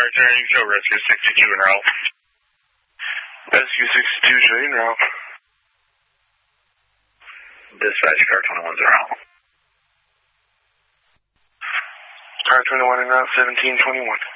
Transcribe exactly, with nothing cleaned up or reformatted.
Car turning, show rescue sixty-two en route. Rescue sixty-two, show en route. Dispatch, car twenty-one's en route. Car twenty-one en route, seventeen twenty-one.